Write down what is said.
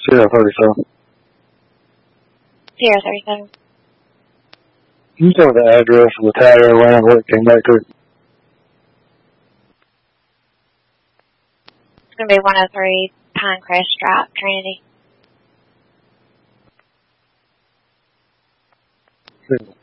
Sierra 37. Sierra 37. Can you tell me the address of the tire around where it came back to? It's going to be 103 Pinecrest Drive, Trinity.